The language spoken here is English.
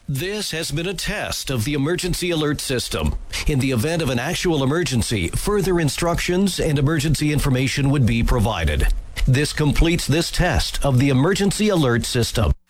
This has been a test of the emergency alert system. In the event of an actual emergency, further instructions and emergency information would be provided. This completes this test of the emergency alert system.